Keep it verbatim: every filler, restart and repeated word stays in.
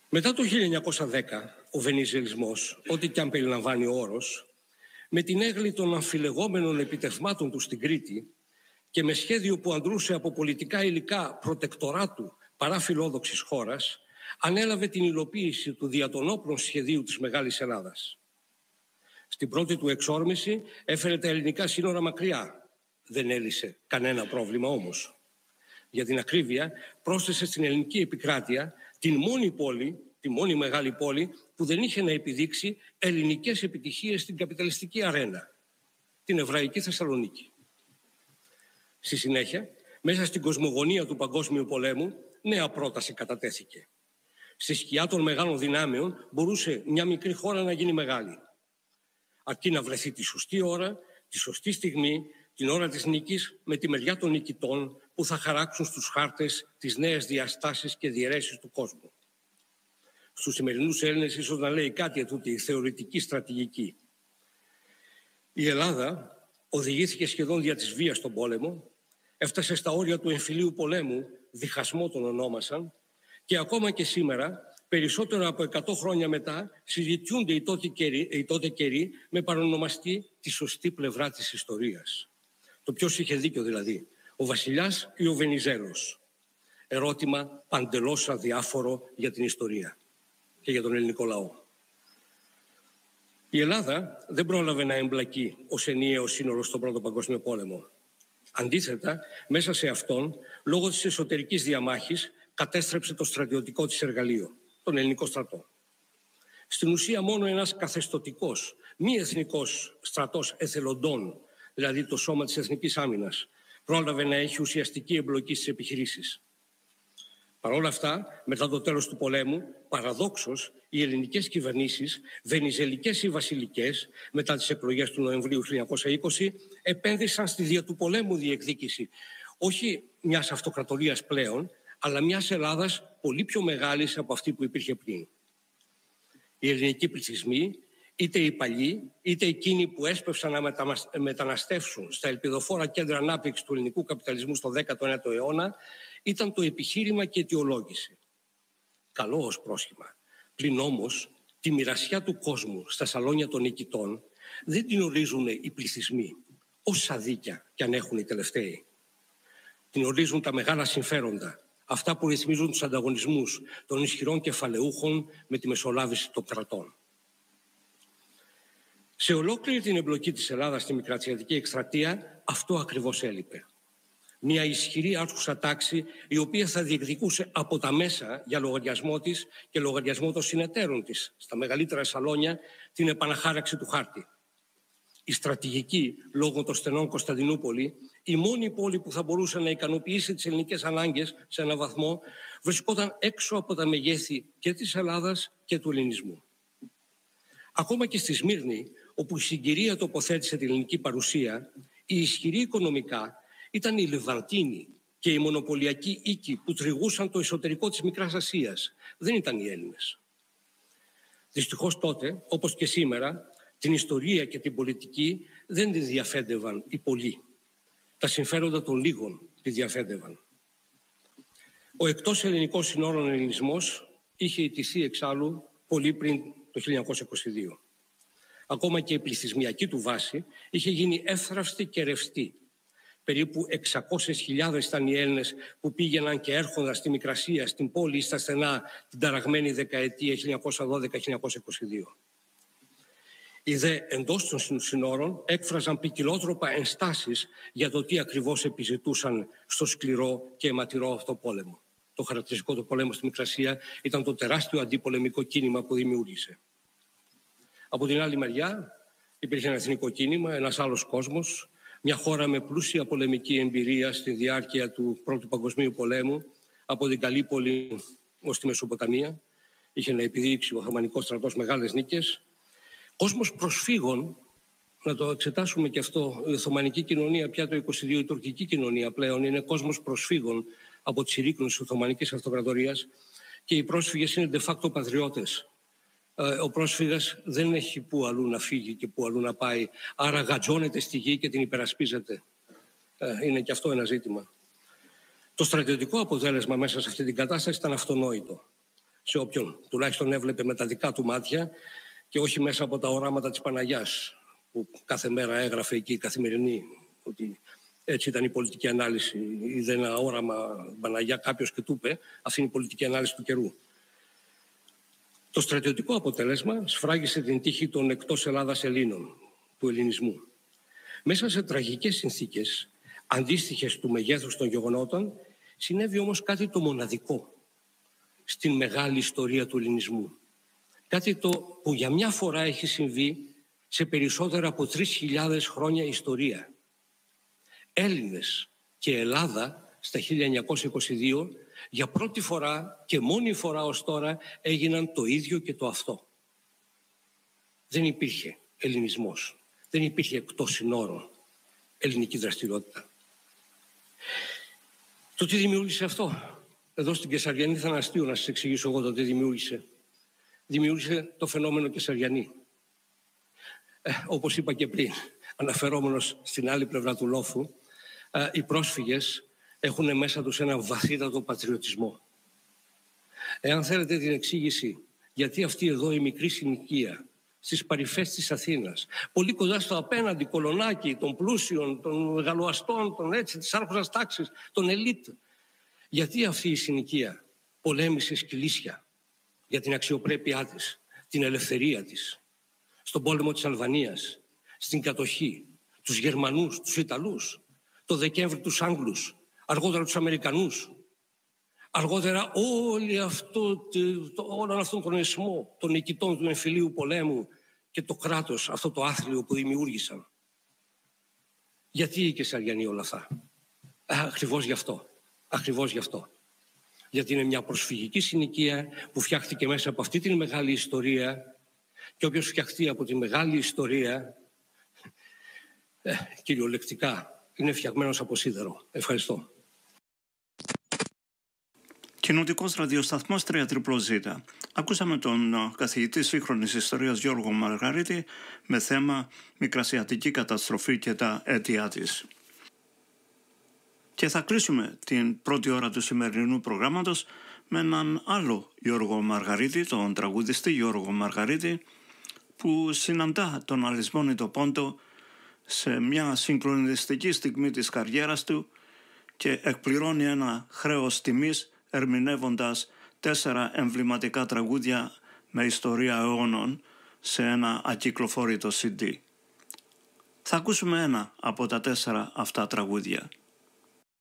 Μετά το χίλια εννιακόσια δέκα, ο βενιζελισμός, ό,τι και αν περιλαμβάνει ο όρος, με την έγκλη των αμφιλεγόμενων επιτευγμάτων του στην Κρήτη και με σχέδιο που αντρούσε από πολιτικά υλικά προτεκτοράτου παρά φιλόδοξης χώρας, ανέλαβε την υλοποίηση του δια των όπλων σχεδίου της Μεγάλης Ελλάδας. Στην πρώτη του εξόρμηση έφερε τα ελληνικά σύνορα μακριά. Δεν έλυσε κανένα πρόβλημα όμως. Για την ακρίβεια, πρόσθεσε στην ελληνική επικράτεια την μόνη πόλη, τη μόνη μεγάλη πόλη που δεν είχε να επιδείξει ελληνικές επιτυχίες στην καπιταλιστική αρένα, την εβραϊκή Θεσσαλονίκη. Στη συνέχεια, μέσα στην κοσμογονία του Παγκόσμιου Πολέμου, νέα πρόταση κατατέθηκε. Στη σκιά των μεγάλων δυνάμεων μπορούσε μια μικρή χώρα να γίνει μεγάλη, αρκεί να βρεθεί τη σωστή ώρα, τη σωστή στιγμή, την ώρα της νίκης, με τη μεριά των νικητών που θα χαράξουν στους χάρτες τις νέες διαστάσεις και διαιρέσεις του κόσμου. Στους σημερινούς Έλληνες ίσως να λέει κάτι ετούτη η θεωρητική στρατηγική. Η Ελλάδα οδηγήθηκε σχεδόν δια της βίας στον πόλεμο, έφτασε στα όρια του εμφυλίου πολέμου, διχασμό τον ονόμασαν, και ακόμα και σήμερα, περισσότερο από εκατό χρόνια μετά, συζητιούνται οι τότε καιροί, οι τότε καιροί με παρονομαστή τη σωστή πλευρά της ιστορίας. Το ποιος είχε δίκιο δηλαδή, ο Βασιλιάς ή ο Βενιζέλος. Ερώτημα παντελώς αδιάφορο για την ιστορία και για τον ελληνικό λαό. Η Ελλάδα δεν πρόλαβε να εμπλακεί ως ενιαίο σύνολο στον Πρώτο Παγκόσμιο Πόλεμο. Αντίθετα, μέσα σε αυτόν, λόγω της εσωτερικής διαμάχης, κατέστρεψε το στρατιωτικό της εργαλείο, τον ελληνικό στρατό. Στην ουσία μόνο ένας καθεστωτικός, μη εθνικός στρατός εθελοντών, δηλαδή το Σώμα της Εθνικής Άμυνας, πρόλαβε να έχει ουσιαστική εμπλοκή στις επιχειρήσεις. Παρ' όλα αυτά, μετά το τέλος του πολέμου, παραδόξως, οι ελληνικές κυβερνήσεις, βενιζελικές ή βασιλικές, μετά τις εκλογές του Νοεμβρίου χίλια εννιακόσια είκοσι, επένδυσαν στη δια του πολέμου διεκδίκηση, όχι μιας αυτοκρατορίας πλέον, αλλά μιας Ελλάδας πολύ πιο μεγάλης από αυτή που υπήρχε πριν. Οι ελληνικοί πληθυσμοί, είτε οι παλιοί, είτε εκείνοι που έσπευσαν να μεταναστεύσουν στα ελπιδοφόρα κέντρα ανάπτυξης του ελληνικού καπιταλισμού στο δέκατο ένατο αιώνα, ήταν το επιχείρημα και αιτιολόγηση. Καλό ως πρόσχημα. Πλην όμως, τη μοιρασιά του κόσμου στα σαλόνια των νικητών δεν την ορίζουν οι πληθυσμοί, όσα δίκια κι αν έχουν οι τελευταίοι. Την ορίζουν τα μεγάλα συμφέροντα, αυτά που ρυθμίζουν τους ανταγωνισμούς των ισχυρών κεφαλαιούχων με τη μεσολάβηση των κρατών. Σε ολόκληρη την εμπλοκή της Ελλάδας στη Μικρασιατική εκστρατεία, αυτό ακριβώς έλειπε. Μια ισχυρή άρχουσα τάξη, η οποία θα διεκδικούσε από τα μέσα για λογαριασμό της και λογαριασμό των συνεταίρων της στα μεγαλύτερα σαλόνια την επαναχάραξη του χάρτη. Η στρατηγική, λόγω των στενών Κωνσταντινούπολη, η μόνη πόλη που θα μπορούσε να ικανοποιήσει τις ελληνικές ανάγκες σε έναν βαθμό, βρισκόταν έξω από τα μεγέθη και της Ελλάδας και του ελληνισμού. Ακόμα και στη Σμύρνη, όπου η συγκυρία τοποθέτησε την ελληνική παρουσία, η ισχυρή οικονομικά ήταν οι Λεβαντίνοι και οι μονοπωλιακοί οίκοι που τριγούσαν το εσωτερικό της Μικράς Ασίας. Δεν ήταν οι Έλληνες. Δυστυχώς τότε, όπως και σήμερα, την ιστορία και την πολιτική δεν τη διαφέντευαν οι πολλοί. Τα συμφέροντα των λίγων τη διαφέντευαν. Ο εκτός ελληνικών συνόρων ελληνισμός είχε ιτηθεί εξάλλου πολύ πριν το χίλια εννιακόσια είκοσι δύο. Ακόμα και η πληθυσμιακή του βάση είχε γίνει εύθραυστη και ρευστή. Περίπου εξακόσιες χιλιάδες ήταν οι Έλληνες που πήγαιναν και έρχονταν στη Μικρασία, στην πόλη ή στα στενά την ταραγμένη δεκαετία χίλια εννιακόσια δώδεκα με χίλια εννιακόσια είκοσι δύο. Οι δε εντός των συνόρων έκφραζαν ποικιλότροπα ενστάσεις για το τι ακριβώς επιζητούσαν στο σκληρό και αιματηρό αυτό πόλεμο. Το χαρακτηριστικό του πολέμου στη Μικρασία ήταν το τεράστιο αντιπολεμικό κίνημα που δημιούργησε. Από την άλλη μεριά υπήρχε ένα εθνικό κίνημα, ένας άλλος κόσμος, μια χώρα με πλούσια πολεμική εμπειρία στη διάρκεια του Πρώτου Παγκοσμίου Πολέμου, από την Καλύπολη ως τη Μεσοποταμία. Είχε να επιδείξει ο Οθωμανικός στρατός μεγάλες νίκες. Κόσμος προσφύγων, να το εξετάσουμε και αυτό, η Οθωμανική κοινωνία πια το είκοσι δύο, η τουρκική κοινωνία πλέον είναι κόσμος προσφύγων από τη συρρίκνωση της Οθωμανικής Αυτοκρατορίας και οι πρόσφυγες είναι de facto πατριώτες. Ο πρόσφυγας δεν έχει που αλλού να φύγει και που αλλού να πάει, άρα γατζώνεται στη γη και την υπερασπίζεται. Είναι και αυτό ένα ζήτημα. Το στρατιωτικό αποτέλεσμα μέσα σε αυτή την κατάσταση ήταν αυτονόητο. σε όποιον τουλάχιστον έβλεπε με τα δικά του μάτια και όχι μέσα από τα οράματα της Παναγιάς που κάθε μέρα έγραφε εκεί η Καθημερινή ότι έτσι ήταν η πολιτική ανάλυση. Είδε ένα όραμα Παναγιά κάποιος και του είπε αυτή είναι η πολιτική ανάλυση του καιρού. Το στρατιωτικό αποτέλεσμα σφράγισε την τύχη των εκτός Ελλάδας Ελλήνων, του ελληνισμού. Μέσα σε τραγικές συνθήκες, αντίστοιχες του μεγέθους των γεγονότων, συνέβη όμως κάτι το μοναδικό στην μεγάλη ιστορία του ελληνισμού. Κάτι το που για μια φορά έχει συμβεί σε περισσότερα από τρεις χιλιάδες χρόνια ιστορία. Έλληνες και Ελλάδα στα χίλια εννιακόσια είκοσι δύο για πρώτη φορά και μόνη φορά ως τώρα έγιναν το ίδιο και το αυτό. Δεν υπήρχε ελληνισμός, δεν υπήρχε εκτός συνόρων ελληνική δραστηριότητα. Το τι δημιούργησε αυτό? Εδώ στην Κεσαριανή θα είναι αστείο να σας εξηγήσω εγώ το τι δημιούργησε. Δημιούργησε το φαινόμενο Κεσαριανή. Ε, όπως είπα και πριν, αναφερόμενος στην άλλη πλευρά του λόφου, ε, οι πρόσφυγες έχουν μέσα τους ένα βαθύτατο πατριωτισμό. Εάν θέλετε την εξήγηση γιατί αυτή εδώ η μικρή συνοικία στις παρυφές της Αθήνας, πολύ κοντά στο απέναντι κολονάκι των πλούσιων, των γαλουαστών, των έτσι, της άρχουσας τάξης, των ελίτ, γιατί αυτή η συνοικία πολέμησε σκυλίσια για την αξιοπρέπειά της, την ελευθερία της, στον πόλεμο της Αλβανίας, στην κατοχή, τους Γερμανούς, τους Ιταλούς, το Δεκέμβρη τους Άγγλους, αργότερα τους Αμερικανούς, αργότερα όλη αυτό, όλον αυτόν τον εσμό των νικητών του εμφυλίου πολέμου και το κράτος, αυτό το άθλιο που δημιούργησαν. Γιατί οι Κεσαριανοί όλα αυτά? Ακριβώς γι' αυτό. Ακριβώς γι' αυτό. Γιατί είναι μια προσφυγική συνοικία που φτιάχτηκε μέσα από αυτή την μεγάλη ιστορία και όποιος φτιαχτεί από τη μεγάλη ιστορία, ε, κυριολεκτικά, είναι φτιαγμένος από σίδερο. Ευχαριστώ. Κοινοτικός ραδιοσταθμός τρία ζ. Ακούσαμε τον καθηγητή σύγχρονης ιστορίας Γιώργο Μαργαρίτη με θέμα Μικρασιατική καταστροφή και τα αίτια της. Και θα κλείσουμε την πρώτη ώρα του σημερινού προγράμματος με έναν άλλο Γιώργο Μαργαρίτη, τον τραγουδιστή Γιώργο Μαργαρίτη, που συναντά τον αλυσμόνητο Πόντο σε μια συγκλονιστική στιγμή της καριέρας του και εκπληρώνει ένα χρέος τιμής ερμηνεύοντας τέσσερα εμβληματικά τραγούδια με ιστορία αιώνων σε ένα ακυκλοφόρητο σι ντι. Θα ακούσουμε ένα από τα τέσσερα αυτά τραγούδια.